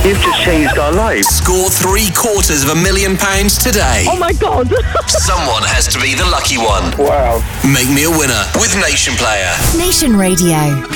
You've just changed our lives. Score £750,000 today. Oh my God. Someone has to be the lucky one. Wow. Make me a winner with Nation Player. Nation Radio.